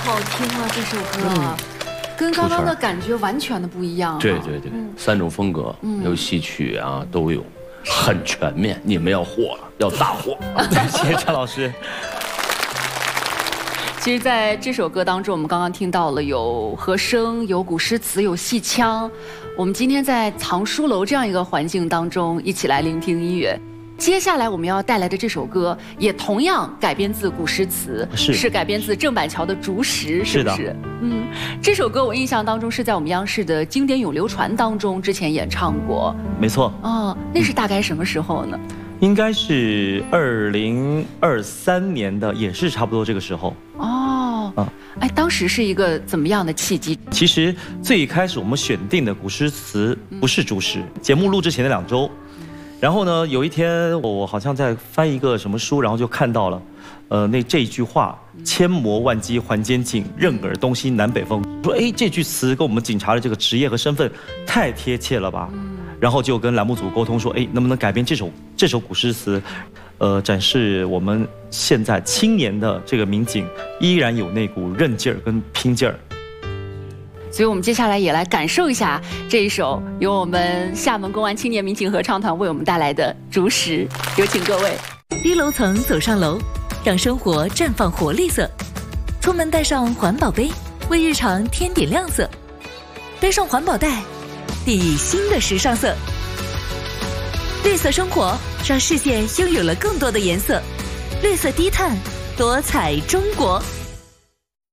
好听啊，这首歌，跟刚刚的感觉完全的不一样。 对对对，3种风格，有戏曲啊，都有，很全面。你们要火，要大火。 谢谢张老师。 其实，在这首歌当中，我们刚刚听到了有和声、有古诗词、有戏腔。我们今天在藏书楼这样一个环境当中，一起来聆听音乐。接下来我们要带来的这首歌，也同样改编自古诗词，是改编自郑板桥的《竹石》，是不是？这首歌我印象当中是在我们央视的经典咏流传当中之前演唱过。 没错。 那是大概什么时候呢？ 应该是2023年的，也是差不多这个时候。 当时是一个怎么样的契机？ 其实最开始我们选定的古诗词不是竹石，节目录制前的2周。然后呢，有一天我好像在翻一个什么书，然后就看到了，这一句话“千磨万击还坚劲，任尔东西南北风”。说这句词跟我们警察的这个职业和身份太贴切了吧？然后就跟栏目组沟通说，能不能改编这首古诗词，展示我们现在青年的这个民警依然有那股韧劲儿跟拼劲儿。 所以我们接下来也来感受一下这一首由我们厦门公安青年民警合唱团为我们带来的《竹石》，有请各位。 低楼层走上楼，让生活绽放活力色。出门带上环保杯，为日常添点亮色。背上环保袋，砥砺新的时尚色。绿色生活让世界拥有了更多的颜色。绿色低碳，多彩中国。